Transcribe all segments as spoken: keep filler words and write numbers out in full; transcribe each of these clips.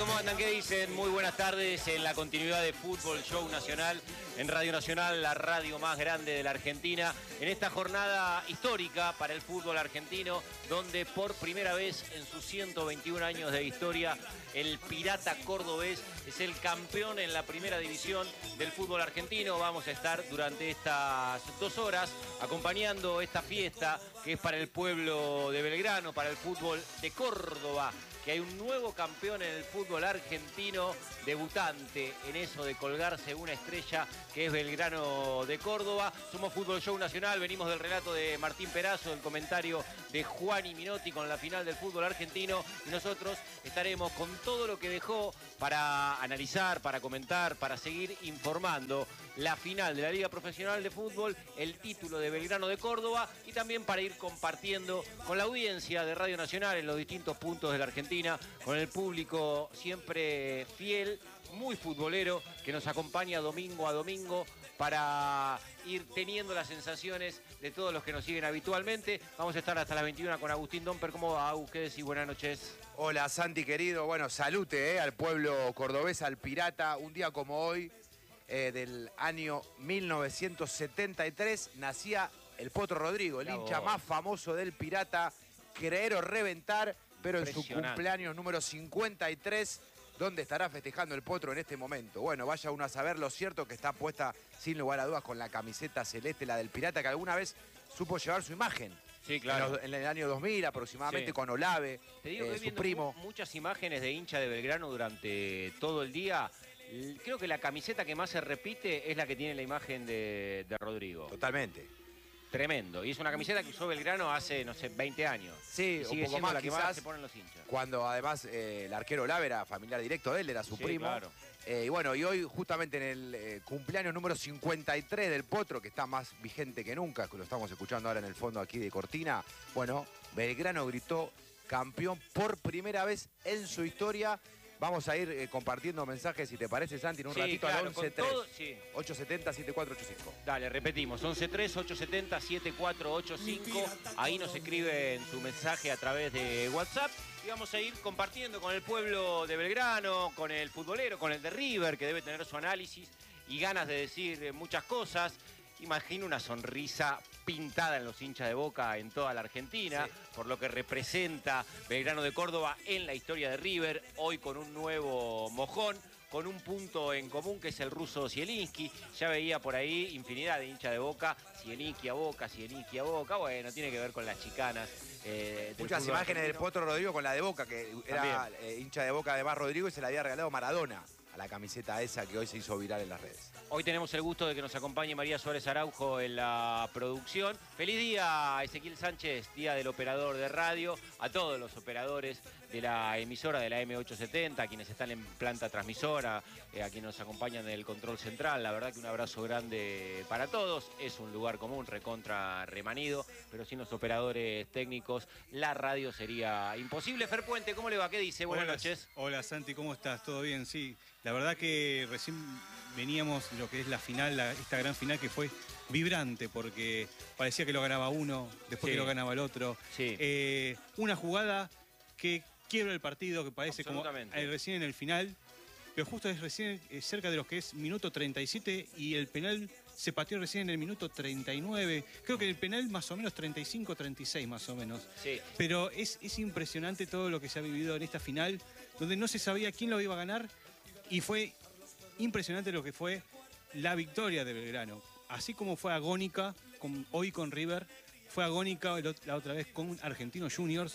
¿Cómo andan? ¿Qué dicen? Muy buenas tardes en la continuidad de Fútbol Show Nacional, en Radio Nacional, la radio más grande de la Argentina, en esta jornada histórica para el fútbol argentino, donde por primera vez en sus ciento veintiún años de historia, el Pirata cordobés es el campeón en la primera división del fútbol argentino. Vamos a estar durante estas dos horas acompañando esta fiesta que es para el pueblo de Belgrano, para el fútbol de Córdoba, que hay un nuevo campeón en el fútbol argentino, debutante en eso de colgarse una estrella, que es Belgrano de Córdoba. Somos Fútbol Show Nacional, venimos del relato de Martín Perazo, del comentario de Juani Minotti con la final del fútbol argentino, y nosotros estaremos con todo lo que dejó para analizar, para comentar, para seguir informando la final de la Liga Profesional de Fútbol, el título de Belgrano de Córdoba, y también para ir compartiendo con la audiencia de Radio Nacional en los distintos puntos de la Argentina, con el público siempre fiel, muy futbolero, que nos acompaña domingo a domingo para ir teniendo las sensaciones de todos los que nos siguen habitualmente. Vamos a estar hasta las veintiuna con Agustín Domper. ¿Cómo va, Agus? ¿Qué decís? Buenas noches. Hola, Santi, querido. Bueno, salute eh, al pueblo cordobés, al Pirata. Un día como hoy, eh, del año mil novecientos setenta y tres, nacía el Potro Rodrigo, el Bravo. hincha más famoso del Pirata. Creer o reventar, pero en su cumpleaños número cincuenta y tres, ¿dónde estará festejando el Potro en este momento? Bueno, vaya uno a saber. Lo cierto que está puesta, sin lugar a dudas, con la camiseta celeste, la del Pirata, que alguna vez supo llevar su imagen. Sí, claro. En, los, en el año dos mil aproximadamente, sí, con Olave, Te digo eh, que su viendo primo. Mu muchas imágenes de hincha de Belgrano durante todo el día. Creo que la camiseta que más se repite es la que tiene la imagen de, de Rodrigo. Totalmente. Tremendo. Y es una camiseta que usó Belgrano hace, no sé, veinte años. Sí, y sigue un poco siendo más, la que quizás, más se ponen los hinchas. Cuando además eh, el arquero Olave era familiar directo de él, era su Sí, primo. claro. Eh, y bueno, y hoy justamente en el eh, cumpleaños número cincuenta y tres del Potro, que está más vigente que nunca, que lo estamos escuchando ahora en el fondo aquí de Cortina, bueno, Belgrano gritó campeón por primera vez en su historia. Vamos a ir eh, compartiendo mensajes, si te parece, Santi, en un sí, ratito claro, al once tres, sí. ocho siete cero, siete cuatro ocho cinco. Dale, repetimos, once tres, ocho siete cero, siete cuatro ocho cinco. Ahí nos escriben su mensaje a través de WhatsApp. Y vamos a ir compartiendo con el pueblo de Belgrano, con el futbolero, con el de River, que debe tener su análisis y ganas de decir muchas cosas. Imagino una sonrisa pintada en los hinchas de Boca en toda la Argentina, sí, por lo que representa Belgrano de Córdoba en la historia de River, hoy con un nuevo mojón, con un punto en común que es el ruso Zielinski. Ya veía por ahí infinidad de hinchas de Boca, Zielinski a Boca, Zielinski a Boca. Bueno, tiene que ver con las chicanas. Eh, Muchas imágenes del Potro Rodrigo con la de Boca, que era eh, hincha de Boca además Rodrigo, y se la había regalado Maradona a la camiseta esa que hoy se hizo viral en las redes. Hoy tenemos el gusto de que nos acompañe María Suárez Araujo en la producción. Feliz día, Ezequiel Sánchez, día del operador de radio, a todos los operadores de la emisora de la M ochocientos setenta, a quienes están en planta transmisora, eh, a quienes nos acompañan en el control central. La verdad que un abrazo grande para todos. Es un lugar común, recontra remanido, pero sin los operadores técnicos la radio sería imposible. Fer Puente, ¿cómo le va? ¿Qué dice? Buenas hola, noches. Hola Santi, ¿cómo estás? ¿Todo bien? Sí, la verdad que recién veníamos de lo que es la final, la, esta gran final que fue vibrante, porque parecía que lo ganaba uno, después sí, que lo ganaba el otro. Sí. Eh, una jugada que quiebra el partido, que parece como eh, recién en el final, pero justo es recién eh, cerca de los que es minuto treinta y siete, y el penal se pateó recién en el minuto treinta y nueve. Creo que el penal más o menos treinta y cinco, treinta y seis más o menos. Sí. Pero es, es impresionante todo lo que se ha vivido en esta final, donde no se sabía quién lo iba a ganar, y fue impresionante lo que fue la victoria de Belgrano. Así como fue agónica con, hoy con River, fue agónica la otra vez con Argentinos Juniors,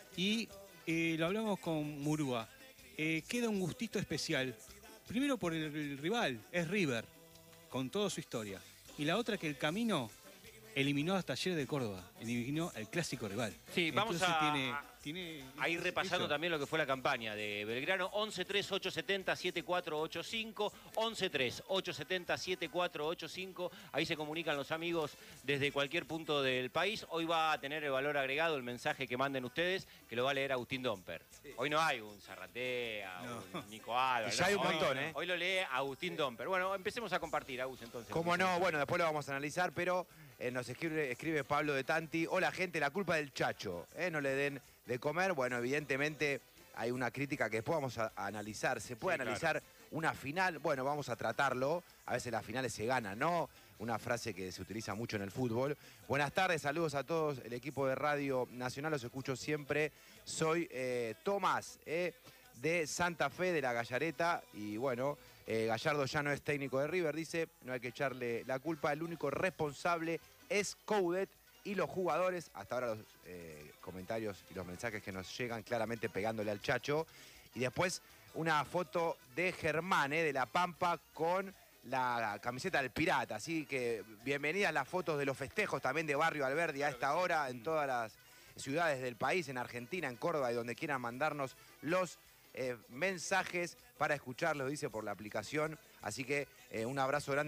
y eh, lo hablamos con Murúa. Eh, queda un gustito especial. Primero por el, el rival, es River, con toda su historia. Y la otra, que el camino eliminó a Talleres de Córdoba, eliminó al clásico rival. Sí, vamos Entonces, a, tiene, tiene, a ir repasando eso. también lo que fue la campaña de Belgrano. once tres, ocho siete cero, siete cuatro ocho cinco, once tres, ocho siete cero, siete cuatro ocho cinco. Ahí se comunican los amigos desde cualquier punto del país. Hoy va a tener el valor agregado el mensaje que manden ustedes, que lo va a leer Agustín Domper. Sí. Hoy no hay un Zarratea, no, un Nico Álvarez. Ya hay un hoy, montón, ¿eh? Hoy lo lee Agustín Domper. Bueno, empecemos a compartir, Agus, entonces. Cómo no, bueno, después lo vamos a analizar, pero eh, nos escribe, escribe Pablo de Tanti. Hola, gente, la culpa del Chacho, ¿eh? No le den de comer. Bueno, evidentemente hay una crítica que después vamos a, a analizar. ¿Se puede Sí, analizar una final? Bueno, vamos a tratarlo. A veces las finales se ganan, ¿no? Una frase que se utiliza mucho en el fútbol. Buenas tardes, saludos a todos. El equipo de Radio Nacional los escucho siempre. Soy eh, Tomás, eh, de Santa Fe, de la Gallareta. Y bueno, eh, Gallardo ya no es técnico de River. Dice, no hay que echarle la culpa. El único responsable es Coudet y los jugadores. Hasta ahora los eh, comentarios y los mensajes que nos llegan claramente pegándole al Chacho. Y después una foto de Germán, eh, de La Pampa, con la camiseta del Pirata. Así que bienvenidas las fotos de los festejos también de Barrio Alberdi a esta hora en todas las ciudades del país, en Argentina, en Córdoba y donde quieran mandarnos los eh, mensajes para escucharlos, dice, por la aplicación. Así que eh, un abrazo grande.